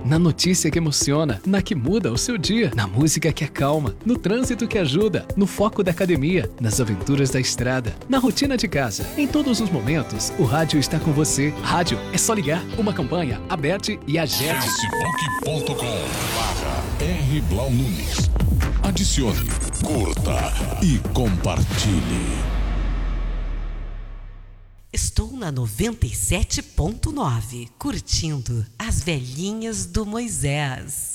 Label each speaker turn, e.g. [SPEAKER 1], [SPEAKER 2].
[SPEAKER 1] Na notícia que emociona, na que muda o seu dia, na música que acalma, no trânsito que ajuda, no foco da academia, nas aventuras da estrada, na rotina de casa. Em todos os momentos, o rádio está com você. Rádio é só ligar. Uma campanha, Aberte e Agete.
[SPEAKER 2] Facebook.com/R Blau Nunes. Adicione, curta e compartilhe.
[SPEAKER 3] Estou na 97.9, curtindo as velhinhas do Moisés.